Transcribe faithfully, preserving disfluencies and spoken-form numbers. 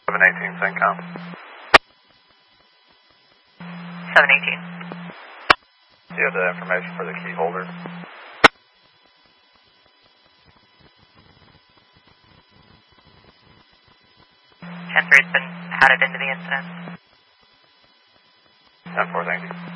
seven eighteen, CENTCOM. seven eighteen. Do you have the information for the key holder? ten three has been added into the incident. ten four, thank you.